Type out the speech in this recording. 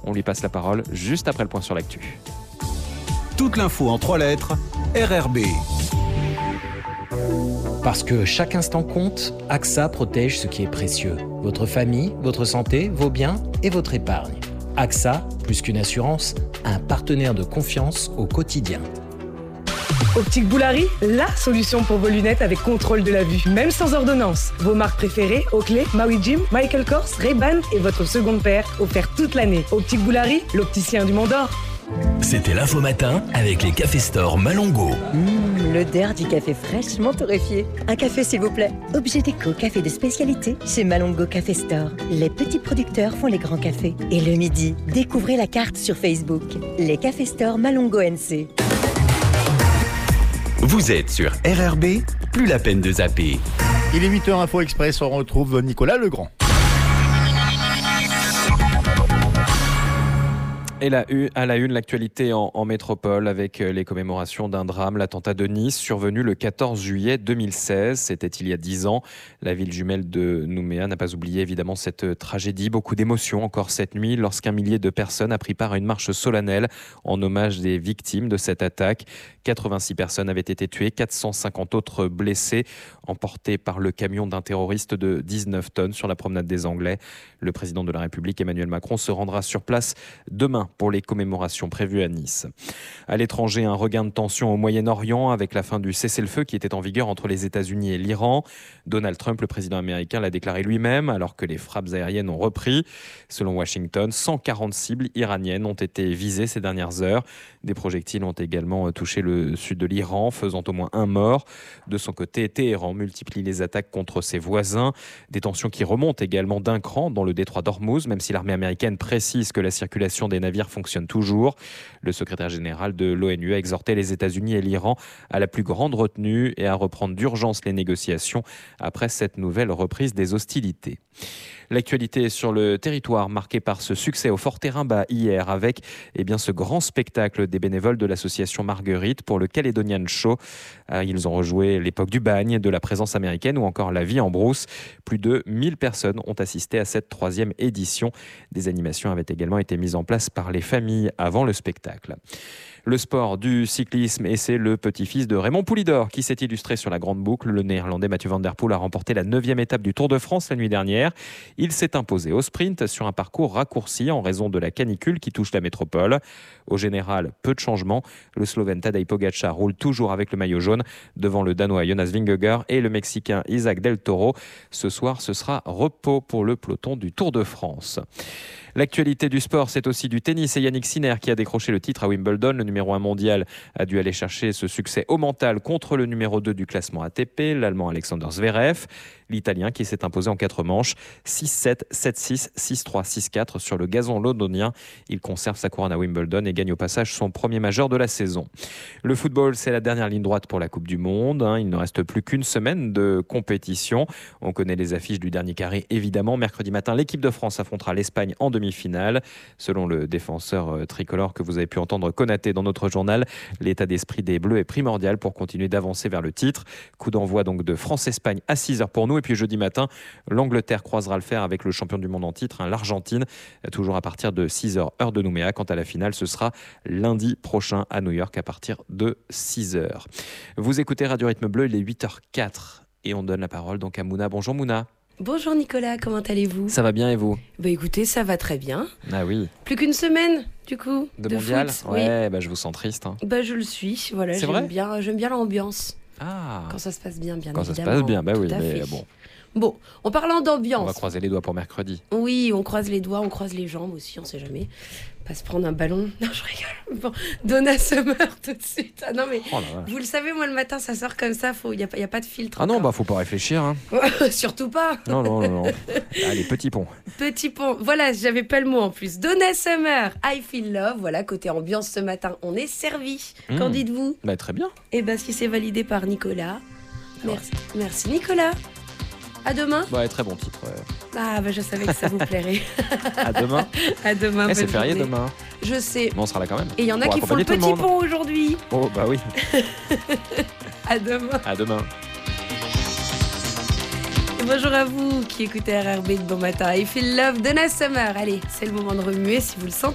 On lui passe la parole juste après le point sur l'actu. Toute l'info en 3 lettres, RRB. Parce que chaque instant compte, AXA protège ce qui est précieux. Votre famille, votre santé, vos biens et votre épargne. AXA, plus qu'une assurance, un partenaire de confiance au quotidien. Optique Boulari, la solution pour vos lunettes avec contrôle de la vue, même sans ordonnance. Vos marques préférées, Oakley, Maui Jim, Michael Kors, Ray-Ban et votre seconde paire, offerte toute l'année. Optique Boulari, l'opticien du Mont d'Or. C'était l'Info Matin avec les Café Store Malongo. L'odeur du café fraîchement torréfié. Un café s'il vous plaît. Objet déco, café de spécialité chez Malongo Café Store. Les petits producteurs font les grands cafés. Et le midi, découvrez la carte sur Facebook. Les Café Store Malongo NC. Vous êtes sur RRB, plus la peine de zapper. Il est 8h Info Express, on retrouve Nicolas Legrand. Et à la une, l'actualité en métropole avec les commémorations d'un drame, l'attentat de Nice, survenu le 14 juillet 2016. C'était il y a 10 ans. La ville jumelle de Nouméa n'a pas oublié évidemment cette tragédie. Beaucoup d'émotions encore cette nuit lorsqu'un millier de personnes a pris part à une marche solennelle en hommage des victimes de cette attaque. 86 personnes avaient été tuées, 450 autres blessées, emportées par le camion d'un terroriste de 19 tonnes sur la promenade des Anglais. Le président de la République, Emmanuel Macron, se rendra sur place demain pour les commémorations prévues à Nice. À l'étranger, un regain de tension au Moyen-Orient avec la fin du cessez-le-feu qui était en vigueur entre les États-Unis et l'Iran. Donald Trump, le président américain, l'a déclaré lui-même alors que les frappes aériennes ont repris. Selon Washington, 140 cibles iraniennes ont été visées ces dernières heures. Des projectiles ont également touché le sud de l'Iran, faisant au moins un mort. De son côté, Téhéran multiplie les attaques contre ses voisins. Des tensions qui remontent également d'un cran dans le détroit d'Ormuz, même si l'armée américaine précise que la circulation des navires fonctionne toujours. Le secrétaire général de l'ONU a exhorté les États-Unis et l'Iran à la plus grande retenue et à reprendre d'urgence les négociations après cette nouvelle reprise des hostilités. L'actualité sur le territoire marquée par ce succès au Fort Terrain-Bas hier avec ce grand spectacle des bénévoles de l'association Marguerite pour le Caledonian Show. Ils ont rejoué l'époque du bagne, de la présence américaine ou encore la vie en brousse. Plus de 1000 personnes ont assisté à cette 3e édition. Des animations avaient également été mises en place par les familles avant le spectacle. Le sport du cyclisme, et c'est le petit-fils de Raymond Poulidor qui s'est illustré sur la grande boucle. Le néerlandais Mathieu van der Poel a remporté la 9e étape du Tour de France la nuit dernière. Il s'est imposé au sprint sur un parcours raccourci en raison de la canicule qui touche la métropole. Au général, peu de changements. Le Slovène Tadej Pogačar roule toujours avec le maillot jaune devant le Danois Jonas Vingegaard et le Mexicain Isaac Del Toro. Ce soir, ce sera repos pour le peloton du Tour de France. L'actualité du sport, c'est aussi du tennis et Yannick Sinner qui a décroché le titre à Wimbledon. Le numéro 1 mondial a dû aller chercher ce succès au mental contre le numéro 2 du classement ATP, l'Allemand Alexander Zverev. L'Italien qui s'est imposé en 4 manches, 6-7, 7-6, 6-3, 6-4 sur le gazon londonien. Il conserve sa couronne à Wimbledon et gagne au passage son premier majeur de la saison. Le football, c'est la dernière ligne droite pour la Coupe du Monde. Il ne reste plus qu'une semaine de compétition. On connaît les affiches du dernier carré, évidemment. Mercredi matin, l'équipe de France affrontera l'Espagne en demi-finale. Selon le défenseur tricolore que vous avez pu entendre Konaté dans notre journal, l'état d'esprit des Bleus est primordial pour continuer d'avancer vers le titre. Coup d'envoi donc de France-Espagne à 6h pour nous. Et puis jeudi matin, l'Angleterre croisera le fer avec le champion du monde en titre, l'Argentine, toujours à partir de 6h heure de Nouméa. Quant à la finale, ce sera lundi prochain à New York à partir de 6h. Vous écoutez Radio Rythme Bleu, il est 8h04 et on donne la parole donc à Mouna. Bonjour Mouna. Bonjour Nicolas, comment allez-vous ? Ça va bien et vous ? Écoutez, ça va très bien. Ah oui. Plus qu'une semaine, du coup, de mondial foot. Ouais, je vous sens triste. Je le suis, voilà. C'est vrai ? J'aime bien l'ambiance. Ah. Quand ça se passe bien Quand évidemment. ça se passe bien, oui, mais fait. bon. Bon, en parlant d'ambiance. On va croiser les doigts pour mercredi. Oui, on croise les doigts, on croise les jambes aussi, on sait jamais. Pas se prendre un ballon. Non, je rigole. Bon, Donna Summer tout de suite. Ah non, mais vous le savez, moi le matin, ça sort comme ça, il y a pas de filtre. Ah non, faut pas réfléchir. Surtout pas. Non. Allez, petit pont. Petit pont. Voilà, j'avais pas le mot en plus. Donna Summer, I Feel Love. Voilà, côté ambiance ce matin, on est servi. Qu'en dites-vous ? Très bien. Et si c'est validé par Nicolas. Merci Nicolas. À demain. Très bon titre. Je savais que ça vous plairait. À demain. À demain. C'est férié demain. Je sais. Mais on sera là quand même. Et il y en a qui font le petit pont aujourd'hui. Oh oui. À demain. À demain. Et bonjour à vous qui écoutez RRB de bon matin. I Feel Love, Donna Summer. Allez, c'est le moment de remuer si vous le sentez.